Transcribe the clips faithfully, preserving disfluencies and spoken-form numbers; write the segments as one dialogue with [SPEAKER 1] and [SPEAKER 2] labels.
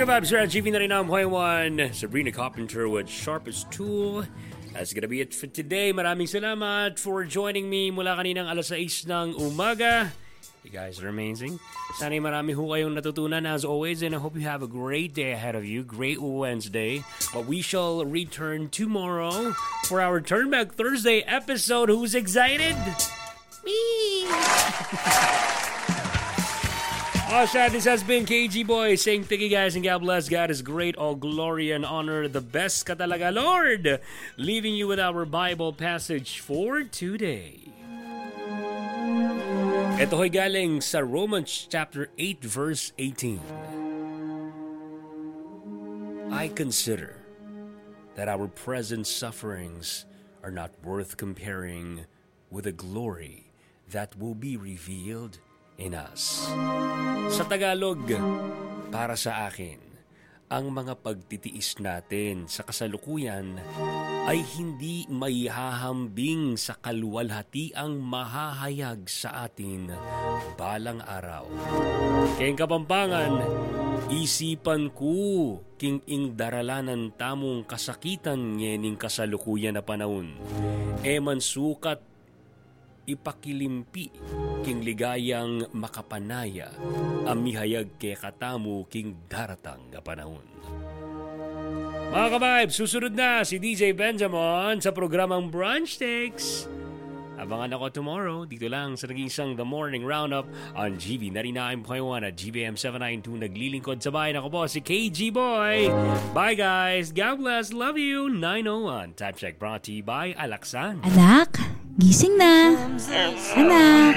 [SPEAKER 1] Vibes here at G V ninety-nine point one. Sabrina Carpenter with Sharpest Tool. That's gonna be it for today. Maraming salamat for joining me mula kaninang alas sais ng umaga. You guys are amazing. Sana'y marami ho kayong natutunan as always, and I hope you have a great day ahead of you. Great Wednesday. But we shall return tomorrow for our Turn Back Thursday episode. Who's excited? Me! Oh, Shad, this has been K G Boy saying thank you guys and God bless. God is great. All glory and honor. The best ka talaga, Lord. Leaving you with our Bible passage for today. Ito ho'y galing sa Romans chapter eight verse eighteen. I consider that our present sufferings are not worth comparing with the glory that will be revealed in us. Sa Tagalog, para sa akin, ang mga pagtitiis natin sa kasalukuyan ay hindi maihahambing sa kaluwalhatiang mahahayag sa atin balang araw. Kayang Kapampangan, isipan ko king ing daralanan tamong kasakitan ngening kasalukuyan na panahon. Eman sukat ipakilimpi king ligayang makapanaya amihayag ke katamu king daratang nga panahon. Mga ka-vibes, susunod na si D J Benjamin sa programang Brunch Takes. Abangan ako tomorrow dito lang sa nag-iisang The Morning Roundup on G V ninety-nine point one at G V M seven ninety-two. Naglilingkod sa bayan ako po si K G Boy. Bye guys, God bless, love you. nine oh one Time Check brought to you by Alaksan.
[SPEAKER 2] Anak, gising na. Anak.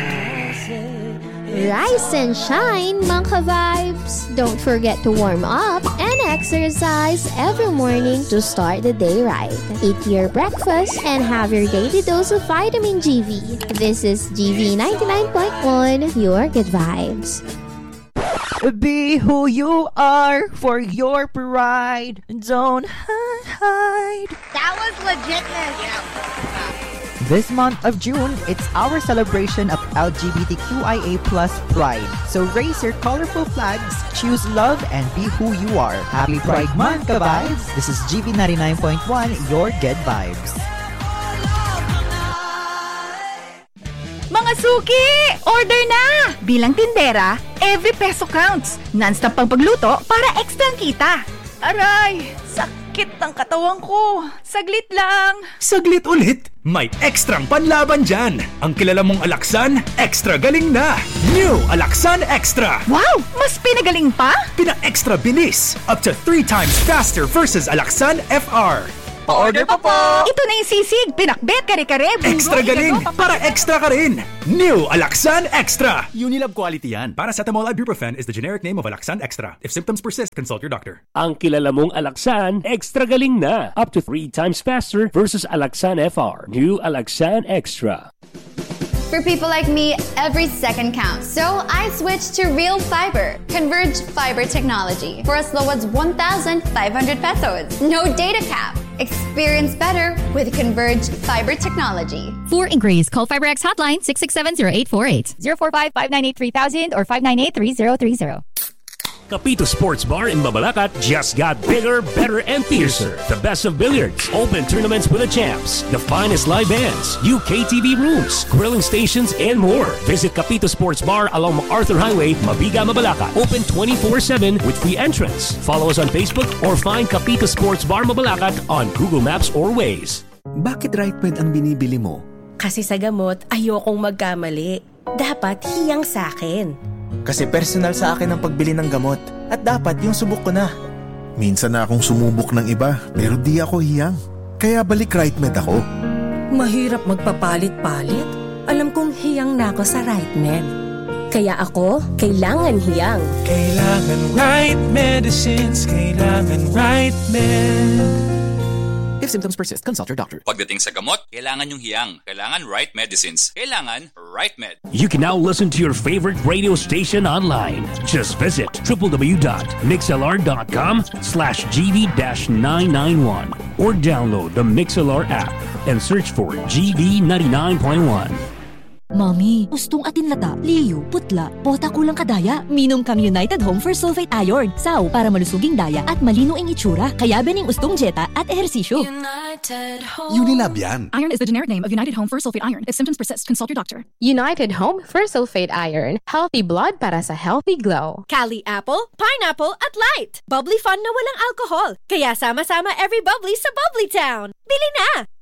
[SPEAKER 3] Rise and shine, mga ka-vibes! Don't forget to warm up and exercise every morning to start the day right. Eat your breakfast and have your daily dose of vitamin G V. This is G V ninety-nine point one, your good vibes.
[SPEAKER 4] Be who you are for your pride. Don't hide.
[SPEAKER 5] That was legitness.
[SPEAKER 4] This month of June, it's our celebration of L G B T Q I A plus pride. So raise your colorful flags, choose love, and be who you are. Happy Pride Month, ka-vibes! This is G V ninety-nine point one, your good vibes.
[SPEAKER 5] Mga suki! Order na! Bilang tindera, every peso counts. Non-stop pang pagluto para extra kita. Aray! Sakit ng katawan ko. Saglit lang.
[SPEAKER 6] Saglit ulit? May ekstrang panlaban dyan. Ang kilala mong Alaksan, extra galing na. New Alaksan Extra.
[SPEAKER 5] Wow! Mas pinagaling pa?
[SPEAKER 6] Pina-extra bilis. Up to three times faster versus Alaksan F R.
[SPEAKER 5] Pa-order pa po! Ito na yung sisig. Pinakbet, kare-kare.
[SPEAKER 6] Extra galing. Para extra ka rin. New Alaksan Extra. Unilab quality yan. Paracetamol ibuprofen is the generic name of Alaksan Extra. If symptoms persist, consult your doctor.
[SPEAKER 1] Ang kilala mong Alaksan, extra galing na. Up to three times faster versus Alaksan F R. New Alaksan Extra.
[SPEAKER 7] For people like me, every second counts. So I switched to Real Fiber, Converge Fiber Technology, for as low as one thousand five hundred pesos. No data cap. Experience better with Converge Fiber Technology.
[SPEAKER 2] For inquiries, call FiberX hotline six six seven zero eight four eight,
[SPEAKER 5] zero four five, five nine eight, three thousand or five nine eight, three zero three zero.
[SPEAKER 1] Capito Sports Bar in Mabalacat just got bigger, better, and fiercer. The best of billiards, open tournaments with the champs, the finest live bands, U K T V rooms, grilling stations, and more. Visit Capito Sports Bar along MacArthur Highway, Mabiga, Mabalacat. Open twenty-four seven with free entrance. Follow us on Facebook or find Capito Sports Bar Mabalacat on Google Maps or Waze.
[SPEAKER 8] Bakit RightMed ang binibili mo?
[SPEAKER 9] Kasi sa gamot, ayokong magkamali. Dapat hiyang sa akin.
[SPEAKER 8] Kasi personal sa akin ang pagbili ng gamot at dapat yung subok ko na. Minsan na akong sumubok ng iba pero di ako hiyang. Kaya balik RightMed ako.
[SPEAKER 9] Mahirap magpapalit-palit. Alam kong hiyang na ako sa RightMed. Kaya ako, kailangan hiyang.
[SPEAKER 10] Kailangan right medicines, kailangan RightMed.
[SPEAKER 8] If symptoms persist, consult your doctor.
[SPEAKER 11] Pagdating sa gamot, kailangan yung hiyang. Kailangan right medicines. Kailangan RightMed.
[SPEAKER 1] You can now listen to your favorite radio station online. Just visit w w w dot mixlr dot com slash g v nine nine one or download the MixLR app and search for G V ninety-nine point one.
[SPEAKER 12] Mami, ustong atin lata, liyo, putla, bota kulang kadaya. Minom kang United Home for Sulfate Iron. Saw para malusuging daya at malino ang itsura. Kaya bening ustong jeta at ehersisyo.
[SPEAKER 13] United Home. Unilab yan.
[SPEAKER 14] Iron is the generic name of United Home for Sulfate Iron. If symptoms persist, consult your doctor.
[SPEAKER 15] United Home for Sulfate Iron. Healthy blood para sa healthy glow.
[SPEAKER 16] Cali Apple, Pineapple at Light. Bubbly fun na walang alcohol. Kaya sama-sama every bubbly sa Bubbly Town. Bili na!